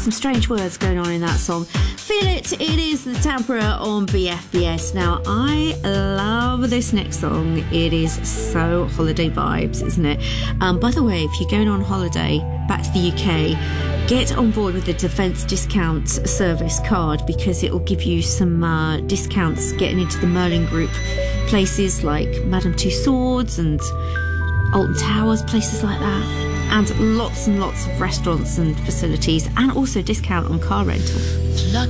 some strange words going on in that song. Feel It, it is The Tamperer on BFBS. Now, I love this next song. It is so holiday vibes, isn't it? By the way, if you're going on holiday back to the UK, get on board with the Defence Discount Service card, because it will give you some discounts getting into the Merlin Group places like Madame Tussauds and Alton Towers, places like that, and lots of restaurants and facilities, and also discount on car rental.